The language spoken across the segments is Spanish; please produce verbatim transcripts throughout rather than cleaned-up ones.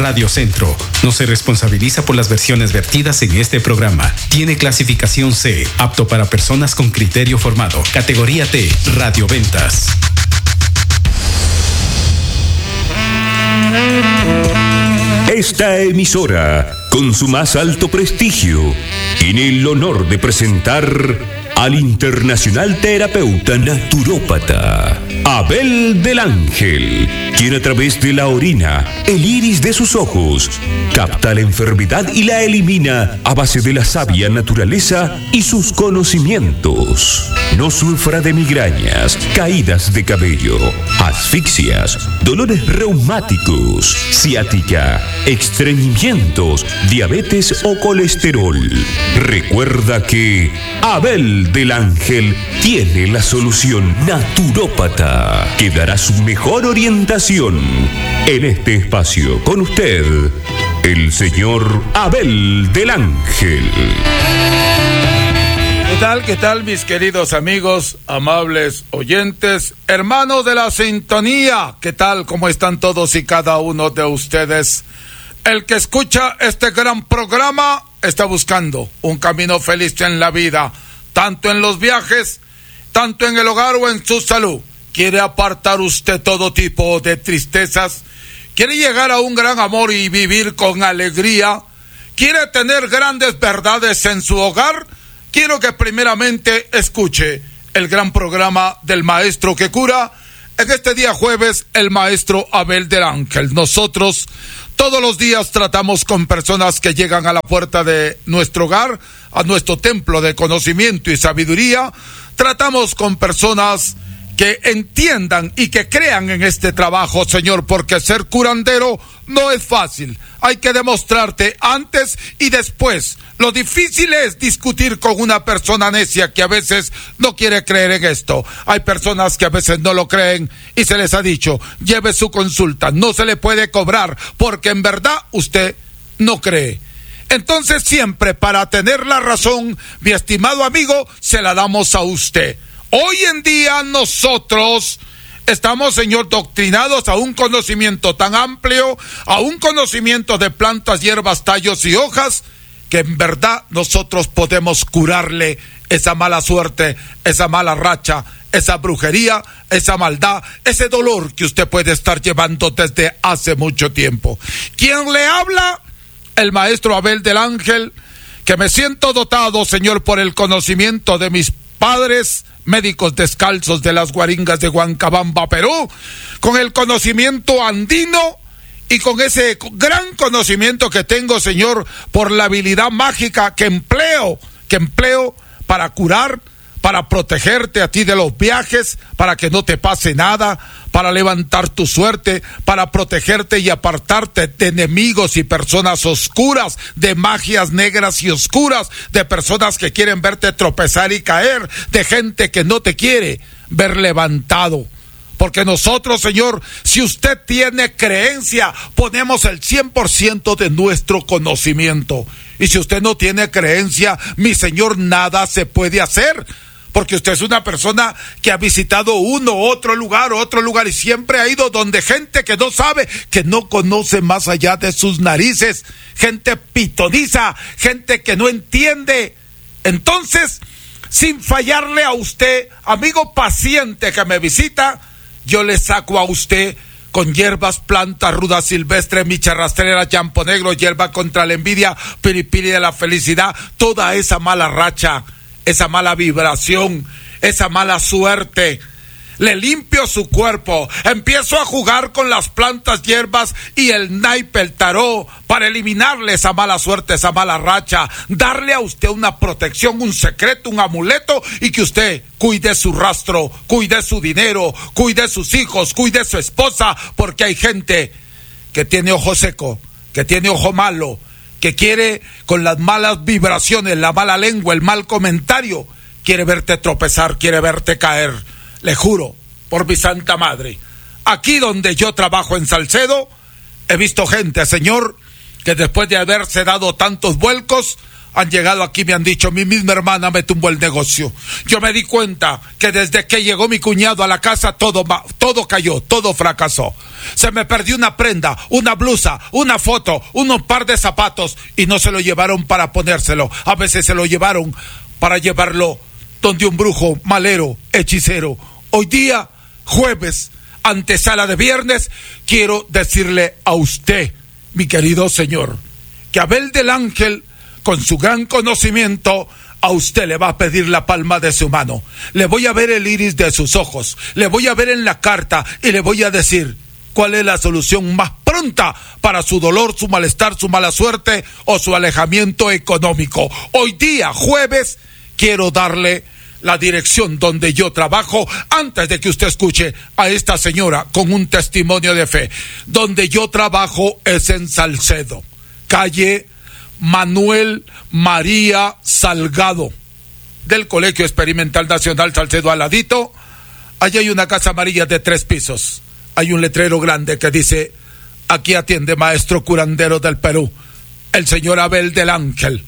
Radio Centro no se responsabiliza por las versiones vertidas en este programa. Tiene clasificación C, apto para personas con criterio formado. Categoría T, radioventas. Esta emisora, con su más alto prestigio, tiene el honor de presentar al internacional terapeuta naturópata Abel del Ángel, quien a través de la orina, el iris de sus ojos, capta la enfermedad y la elimina a base de la sabia naturaleza y sus conocimientos. No sufra de migrañas, caídas de cabello, asfixias, dolores reumáticos, ciática, estreñimientos, diabetes o colesterol. Recuerda que Abel del Ángel tiene la solución naturópata que dará su mejor orientación en este espacio. Con usted, el señor Abel del Ángel. ¿Qué tal, qué tal, mis queridos amigos, amables oyentes, hermanos de la sintonía? ¿Qué tal, cómo están todos y cada uno de ustedes? El que escucha este gran programa está buscando un camino feliz en la vida, tanto en los viajes, tanto en el hogar o en su salud. ¿Quiere apartar usted todo tipo de tristezas? ¿Quiere llegar a un gran amor y vivir con alegría? ¿Quiere tener grandes verdades en su hogar? Quiero que primeramente escuche el gran programa del Maestro que Cura. En este día jueves, el Maestro Abel del Ángel. Nosotros todos los días tratamos con personas que llegan a la puerta de nuestro hogar, a nuestro templo de conocimiento y sabiduría. Tratamos con personas que entiendan y que crean en este trabajo, Señor, porque ser curandero no es fácil. Hay que demostrarte antes y después. Lo difícil es discutir con una persona necia que a veces no quiere creer en esto. Hay personas que a veces no lo creen y se les ha dicho, lleve su consulta, no se le puede cobrar porque en verdad usted no cree. Entonces siempre para tener la razón, mi estimado amigo, se la damos a usted. Hoy en día nosotros estamos, Señor, doctrinados a un conocimiento tan amplio, a un conocimiento de plantas, hierbas, tallos y hojas, que en verdad nosotros podemos curarle esa mala suerte, esa mala racha, esa brujería, esa maldad, ese dolor que usted puede estar llevando desde hace mucho tiempo. ¿Quién le habla? El Maestro Abel del Ángel, que me siento dotado, Señor, por el conocimiento de mis padres, médicos descalzos de las Guaringas de Huancabamba, Perú, con el conocimiento andino y con ese gran conocimiento que tengo, Señor, por la habilidad mágica que empleo, que empleo para curar, para protegerte a ti de los viajes, para que no te pase nada, para levantar tu suerte, para protegerte y apartarte de enemigos y personas oscuras, de magias negras y oscuras, de personas que quieren verte tropezar y caer, de gente que no te quiere ver levantado. Porque nosotros, Señor, si usted tiene creencia, ponemos el cien por ciento de nuestro conocimiento. Y si usted no tiene creencia, mi Señor, nada se puede hacer. Porque usted es una persona que ha visitado uno, otro lugar, otro lugar y siempre ha ido donde gente que no sabe, que no conoce más allá de sus narices, gente pitoniza, gente que no entiende. Entonces, sin fallarle a usted, amigo paciente que me visita, yo le saco a usted con hierbas, plantas, ruda silvestre, micha rastrera, champo negro, hierba contra la envidia, piripiri de la felicidad, toda esa mala racha, esa mala vibración, esa mala suerte. Le limpio su cuerpo, empiezo a jugar con las plantas, hierbas y el naipe, el tarot, para eliminarle esa mala suerte, esa mala racha, darle a usted una protección, un secreto, un amuleto y que usted cuide su rastro, cuide su dinero, cuide sus hijos, cuide su esposa, porque hay gente que tiene ojo seco, que tiene ojo malo, que quiere con las malas vibraciones, la mala lengua, el mal comentario, quiere verte tropezar, quiere verte caer. Le juro, por mi santa madre, aquí donde yo trabajo en Salcedo, he visto gente, Señor, que después de haberse dado tantos vuelcos, han llegado aquí y me han dicho, mi misma hermana me tumbó el negocio. Yo me di cuenta que desde que llegó mi cuñado a la casa, todo, todo cayó, todo fracasó. Se me perdió una prenda, una blusa, una foto, unos par de zapatos y no se lo llevaron para ponérselo. A veces se lo llevaron para llevarlo donde un brujo, malero, hechicero. Hoy día, jueves, antesala de viernes, quiero decirle a usted, mi querido señor, que Abel del Ángel, con su gran conocimiento, a usted le va a pedir la palma de su mano. Le voy a ver el iris de sus ojos, le voy a ver en la carta y le voy a decir cuál es la solución más pronta para su dolor, su malestar, su mala suerte o su alejamiento económico. Hoy día, jueves, quiero darle la dirección donde yo trabajo antes de que usted escuche a esta señora con un testimonio de fe. Donde yo trabajo es en Salcedo, calle Manuel María Salgado, del Colegio Experimental Nacional Salcedo al ladito. Allí hay una casa amarilla de tres pisos. Hay un letrero grande que dice: aquí atiende maestro curandero del Perú, el señor Abel del Ángel.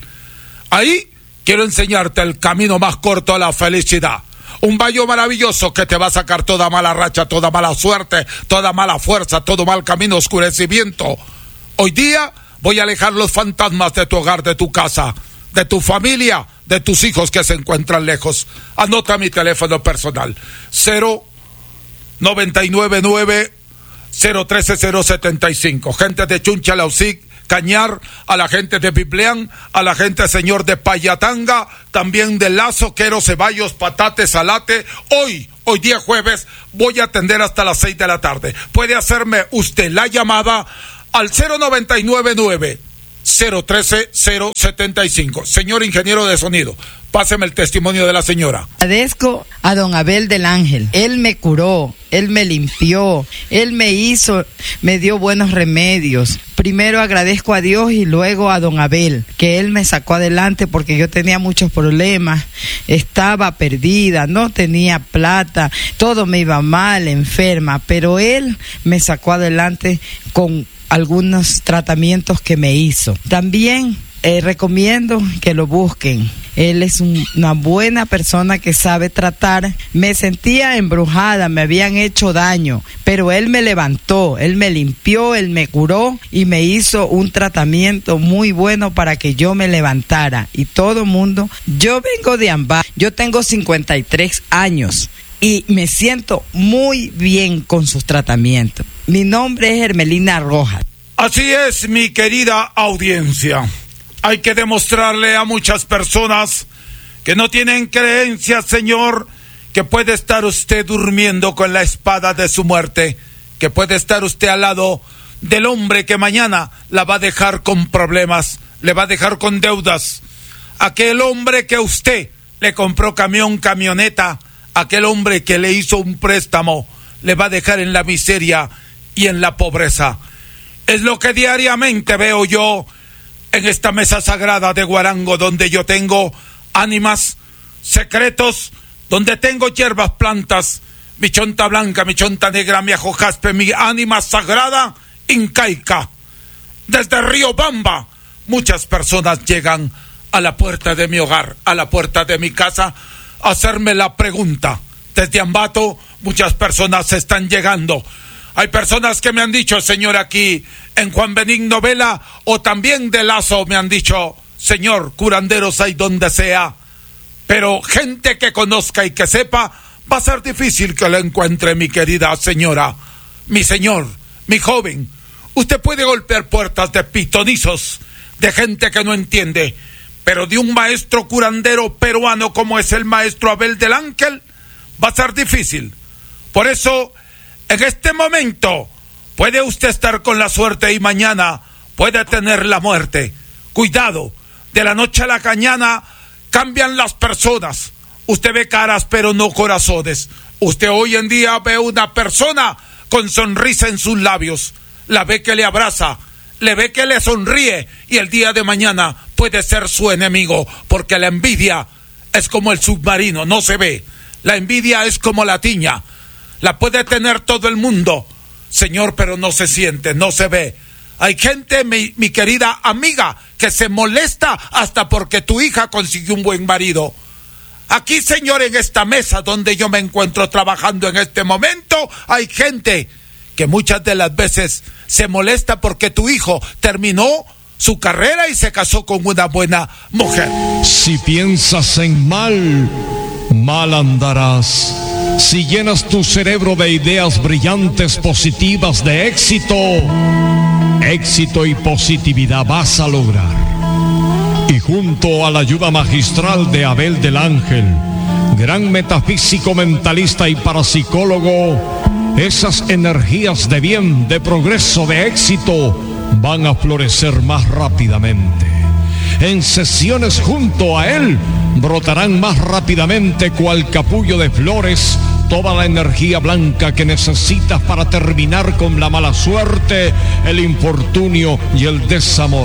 Ahí quiero enseñarte el camino más corto a la felicidad. Un baño maravilloso que te va a sacar toda mala racha, toda mala suerte, toda mala fuerza, todo mal camino, oscurecimiento. Hoy día voy a alejar los fantasmas de tu hogar, de tu casa, de tu familia, de tus hijos que se encuentran lejos. Anota mi teléfono personal: cero noventa y nueve nueve cero trece cero setenta y cinco. Gente de Chuncha, Lausic, Cañar, a la gente de Bibleán, a la gente, señor, de Payatanga, también de Lazo, Quero, Ceballos, Patate, Salate. Hoy, hoy día jueves, voy a atender hasta las seis de la tarde. Puede hacerme usted la llamada al cero noventa y nueve nueve cero trece cero setenta y cinco. Señor ingeniero de sonido, páseme el testimonio de la señora. Agradezco a don Abel del Ángel. Él me curó, él me limpió, él me hizo, me dio buenos remedios. Primero agradezco a Dios y luego a don Abel, que él me sacó adelante porque yo tenía muchos problemas, estaba perdida, no tenía plata, todo me iba mal, enferma, pero él me sacó adelante con algunos tratamientos que me hizo. También eh, recomiendo que lo busquen. Él es un, una buena persona que sabe tratar. Me sentía embrujada, me habían hecho daño, pero él me levantó, él me limpió, él me curó y me hizo un tratamiento muy bueno para que yo me levantara. Y todo mundo, yo vengo de Ambá, yo tengo cincuenta y tres años y me siento muy bien con sus tratamientos. Mi nombre es Hermelina Rojas. Así es, mi querida audiencia. Hay que demostrarle a muchas personas que no tienen creencia, señor, que puede estar usted durmiendo con la espada de su muerte, que puede estar usted al lado del hombre que mañana la va a dejar con problemas, le va a dejar con deudas. Aquel hombre que usted le compró camión, camioneta, aquel hombre que le hizo un préstamo, le va a dejar en la miseria y en la pobreza. Es lo que diariamente veo yo en esta mesa sagrada de Guarango, donde yo tengo ánimas, secretos, donde tengo hierbas, plantas, mi chonta blanca, mi chonta negra, mi ajo jaspe, mi ánima sagrada incaica. Desde Río Bamba, muchas personas llegan a la puerta de mi hogar, a la puerta de mi casa, a hacerme la pregunta. Desde Ambato, muchas personas están llegando. Hay personas que me han dicho, señor, aquí en Juan Benigno Vela, o también de Lazo, me han dicho, señor, curanderos hay donde sea, pero gente que conozca y que sepa, va a ser difícil que lo encuentre, mi querida señora, mi señor, mi joven. Usted puede golpear puertas de pitonizos, de gente que no entiende, pero de un maestro curandero peruano como es el maestro Abel del Ángel, va a ser difícil. Por eso, en este momento, puede usted estar con la suerte y mañana puede tener la muerte. Cuidado, de la noche a la mañana cambian las personas. Usted ve caras pero no corazones. Usted hoy en día ve una persona con sonrisa en sus labios. La ve que le abraza, le ve que le sonríe y el día de mañana puede ser su enemigo, porque la envidia es como el submarino, no se ve. La envidia es como la tiña. La puede tener todo el mundo, señor, pero no se siente, no se ve. Hay gente, mi, mi querida amiga, que se molesta hasta porque tu hija consiguió un buen marido. Aquí, señor, en esta mesa donde yo me encuentro trabajando en este momento, hay gente que muchas de las veces se molesta porque tu hijo terminó su carrera y se casó con una buena mujer. Si piensas en mal, mal andarás. Si llenas tu cerebro de ideas brillantes, positivas, de éxito, éxito y positividad vas a lograr. Y junto a la ayuda magistral de Abel del Ángel, gran metafísico, mentalista y parapsicólogo, esas energías de bien, de progreso, de éxito van a florecer más rápidamente. En sesiones junto a él brotarán más rápidamente cual capullo de flores toda la energía blanca que necesitas para terminar con la mala suerte, el infortunio y el desamor.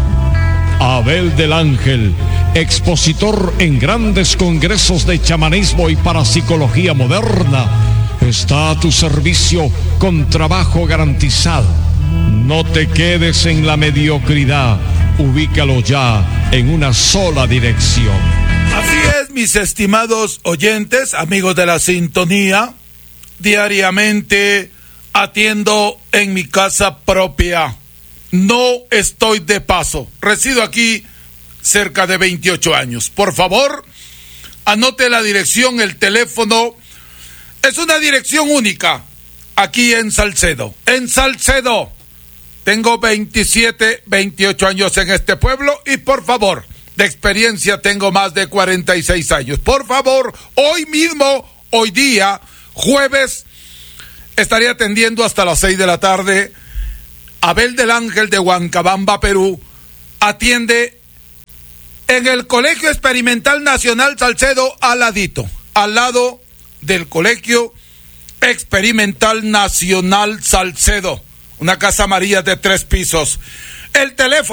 Abel del Ángel, expositor en grandes congresos de chamanismo y parapsicología moderna, está a tu servicio con trabajo garantizado. No te quedes en la mediocridad, ubícalo ya en una sola dirección. Así es, mis estimados oyentes, amigos de la sintonía, diariamente atiendo en mi casa propia. No estoy de paso, resido aquí cerca de veintiocho años. Por favor, anote la dirección, el teléfono. Es una dirección única, aquí en Salcedo. En Salcedo. Tengo veintisiete, veintiocho años en este pueblo y por favor, de experiencia tengo más de cuarenta y seis años. Por favor, hoy mismo, hoy día, jueves, estaré atendiendo hasta las seis de la tarde. Abel del Ángel de Huancabamba, Perú, atiende en el Colegio Experimental Nacional Salcedo, al ladito, al lado del Colegio Experimental Nacional Salcedo. Una casa amarilla de tres pisos. El teléfono